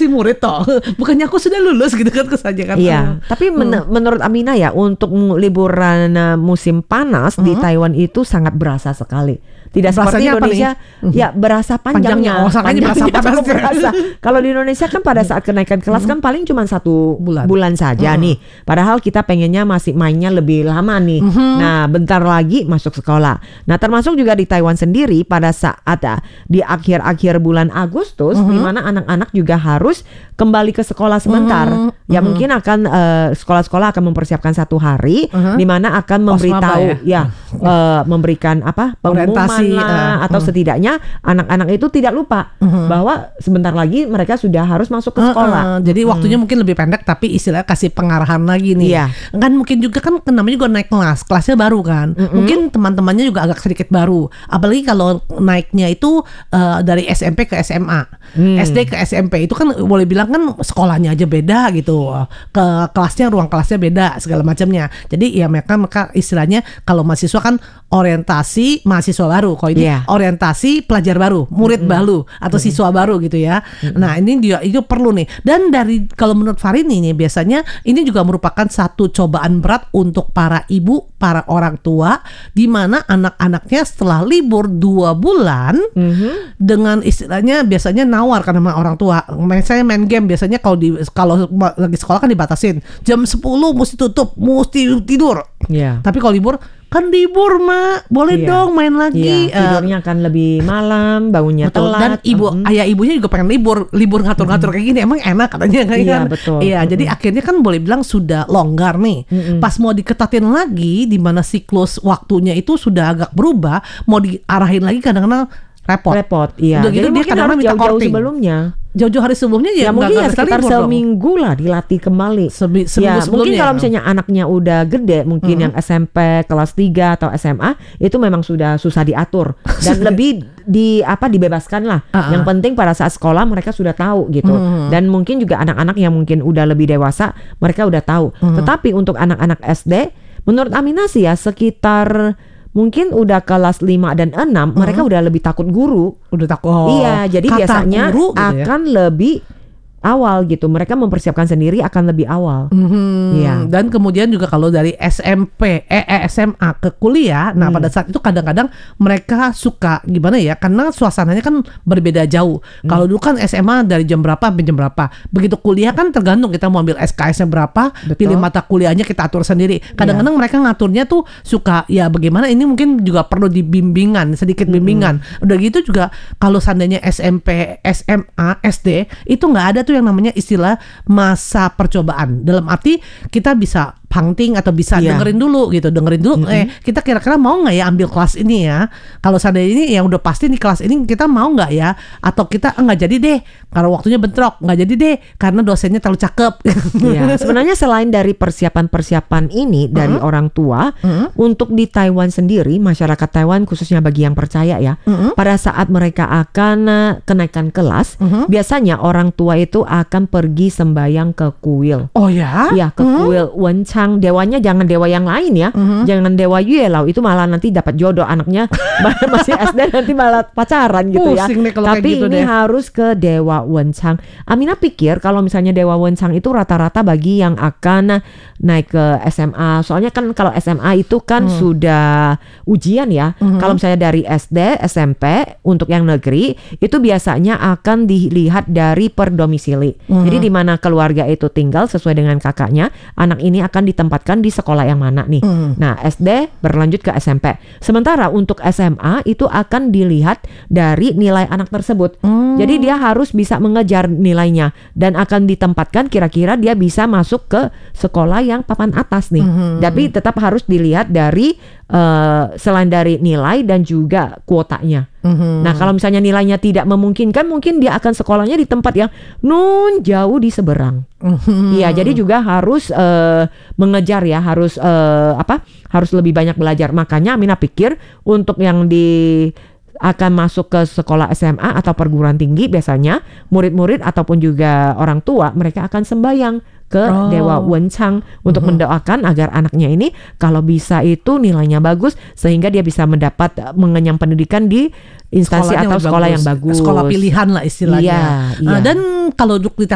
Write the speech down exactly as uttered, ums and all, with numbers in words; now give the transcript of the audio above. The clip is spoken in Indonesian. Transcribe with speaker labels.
Speaker 1: masih murid toh. Bukannya aku sudah lulus gitu kan kesaja kan.
Speaker 2: Iya, tapi men- hmm. menurut Aminah ya, untuk liburan uh, musim panas hmm. di Taiwan itu sangat berasa sekali. Tidak seperti Indonesia, ya berasa panjangnya.
Speaker 1: Panjangnya, oh, panjangnya berasa panas.
Speaker 2: Berasa. Kalau di Indonesia kan pada saat kenaikan kelas kan paling cuma satu bulan, bulan saja
Speaker 1: mm-hmm.
Speaker 2: nih. Padahal kita pengennya masih mainnya lebih lama nih. Mm-hmm. Nah, bentar lagi masuk sekolah. Nah, termasuk juga di Taiwan sendiri pada saat uh, di akhir-akhir bulan Agustus, mm-hmm. di mana anak-anak juga harus kembali ke sekolah sebentar. Mm-hmm. Ya mungkin akan uh, sekolah-sekolah akan mempersiapkan satu hari, mm-hmm. di mana akan memberitahu, ya, ya uh, memberikan apa pengumuman lah, uh, atau uh. setidaknya anak-anak itu tidak lupa uh-huh. bahwa sebentar lagi mereka sudah harus masuk ke sekolah.
Speaker 1: Uh-uh. Jadi hmm. waktunya mungkin lebih pendek, tapi istilahnya kasih pengarahan lagi nih.
Speaker 2: Yeah.
Speaker 1: Kan mungkin juga kan namanya juga naik kelas, kelasnya baru kan. Uh-huh. Mungkin teman-temannya juga agak sedikit baru. Apalagi kalau naiknya itu uh, dari S M P ke S M A, hmm. S D ke S M P itu kan boleh bilang kan sekolahnya aja beda gitu. Ke kelasnya, ruang kelasnya beda segala macamnya. Jadi ya mereka mereka istilahnya kalau mahasiswa kan orientasi mahasiswa baru. Kalau ini yeah. orientasi pelajar baru, murid mm-hmm. baru atau mm-hmm. siswa baru gitu ya. Mm-hmm. Nah ini dia itu perlu nih. Dan dari kalau menurut Farini nih biasanya ini juga merupakan satu cobaan berat untuk para ibu, para orang tua, di mana anak-anaknya setelah libur dua bulan mm-hmm. dengan istilahnya biasanya nawar karena sama orang tua. Saya main game biasanya kalau di kalau lagi sekolah kan dibatasin jam sepuluh mesti tutup, mesti tidur.
Speaker 2: Yeah.
Speaker 1: Tapi kalau libur kan libur mak, boleh iya. dong main lagi.
Speaker 2: Iya, tidurnya uh, akan lebih malam, bangunnya
Speaker 1: betul.
Speaker 2: telat.
Speaker 1: Dan ibu, mm-hmm. ayah ibunya juga pengen libur, libur ngatur-ngatur mm-hmm. kayak gini emang enak katanya kan.
Speaker 2: Iya betul.
Speaker 1: Iya, mm-hmm. jadi akhirnya kan boleh bilang sudah longgar nih. Mm-hmm. Pas mau diketatin lagi, di mana siklus waktunya itu sudah agak berubah, mau diarahin lagi kadang-kadang repot.
Speaker 2: Repot, iya.
Speaker 1: Udah gitu
Speaker 2: jadi
Speaker 1: dia kadang-kadang minta
Speaker 2: jauh-jauh
Speaker 1: korting.
Speaker 2: Sebelumnya.
Speaker 1: Jauh-jauh hari sebelumnya ya,
Speaker 2: ya mungkin ya sekitar seminggu
Speaker 1: dong.
Speaker 2: lah dilatih kembali.
Speaker 1: Sebi-
Speaker 2: ya mungkin
Speaker 1: ya.
Speaker 2: kalau misalnya anaknya udah gede, mungkin mm-hmm. yang S M P kelas tiga atau S M A itu memang sudah susah diatur dan lebih di apa dibebaskan lah. Uh-uh. Yang penting pada saat sekolah mereka sudah tahu gitu. Mm-hmm. Dan mungkin juga anak-anak yang mungkin udah lebih dewasa mereka udah tahu. Mm-hmm. Tetapi untuk anak-anak S D menurut Aminah sih ya sekitar mungkin udah kelas lima dan enam hmm. mereka udah lebih takut guru.
Speaker 1: Udah takut. Oh,
Speaker 2: iya, jadi biasanya
Speaker 1: guru, gitu
Speaker 2: akan
Speaker 1: ya?
Speaker 2: lebih awal gitu. Mereka mempersiapkan sendiri akan lebih awal.
Speaker 1: Mm-hmm.
Speaker 2: Iya.
Speaker 1: Dan kemudian juga kalau dari S M P, eh, eh S M A ke kuliah, nah mm. pada saat itu kadang-kadang mereka suka gimana ya? Karena suasananya kan berbeda jauh. Mm. Kalau dulu kan S M A dari jam berapa sampai jam berapa. Begitu kuliah kan tergantung kita mau ambil S K S-nya berapa, betul. Pilih mata kuliahnya kita atur sendiri. Kadang-kadang yeah. mereka ngaturnya tuh suka ya bagaimana ini mungkin juga perlu dibimbingan, sedikit bimbingan. Mm. Udah gitu juga kalau seandainya S M P, S M A, S D itu nggak ada tuh yang namanya istilah masa percobaan. Dalam arti kita bisa pangting atau bisa yeah. dengerin dulu gitu, dengerin dulu. Mm-hmm. Eh kita kira-kira mau nggak ya ambil kelas ini ya? Kalau seandainya ini yang udah pasti nih kelas ini kita mau nggak ya? Atau kita nggak jadi deh karena waktunya bentrok, nggak jadi deh karena dosennya terlalu cakep.
Speaker 2: Yeah. Sebenarnya selain dari persiapan-persiapan ini dari mm-hmm. orang tua, mm-hmm. untuk di Taiwan sendiri, masyarakat Taiwan khususnya bagi yang percaya ya, mm-hmm. pada saat mereka akan uh, kenaikan kelas, mm-hmm. biasanya orang tua itu akan pergi sembahyang ke kuil.
Speaker 1: Oh ya?
Speaker 2: Ya ke mm-hmm. kuil Wenchang. Dewanya jangan dewa yang lain ya, mm-hmm. jangan dewa Yue Lao, itu malah nanti dapat jodoh anaknya masih S D nanti malah pacaran gitu ya. Tapi gitu ini deh. Harus ke dewa Wenchang. Aminah pikir kalau misalnya dewa Wenchang itu rata-rata bagi yang akan naik ke S M A. Soalnya kan kalau S M A itu kan mm. sudah ujian ya. Mm-hmm. Kalau misalnya dari S D, S M P untuk yang negeri itu biasanya akan dilihat dari per domisili. Mm-hmm. Jadi di mana keluarga itu tinggal sesuai dengan kakaknya, anak ini akan ditempatkan di sekolah yang mana nih. Mm. Nah, S D berlanjut ke S M P. Sementara untuk S M A itu akan dilihat dari nilai anak tersebut. Mm. Jadi dia harus bisa mengejar nilainya dan akan ditempatkan kira-kira dia bisa masuk ke sekolah yang papan atas nih. Mm-hmm. Tapi tetap harus dilihat dari uh, selain dari nilai dan juga kuotanya. Mm-hmm. Nah, kalau misalnya nilainya tidak memungkinkan, mungkin dia akan sekolahnya di tempat yang nun jauh di seberang. Iya, mm-hmm. jadi juga harus uh, mengejar ya, harus uh, apa? Harus lebih banyak belajar. Makanya Aminah pikir untuk yang di akan masuk ke sekolah S M A atau perguruan tinggi biasanya murid-murid ataupun juga orang tua mereka akan sembahyang ke oh. dewa Wenchang untuk uh-huh. mendoakan agar anaknya ini kalau bisa itu nilainya bagus sehingga dia bisa mendapat mengenyam pendidikan di instansi atau sekolah yang bagus,
Speaker 1: sekolah pilihan lah istilahnya.
Speaker 2: Iya, iya.
Speaker 1: Nah, dan kalau untuk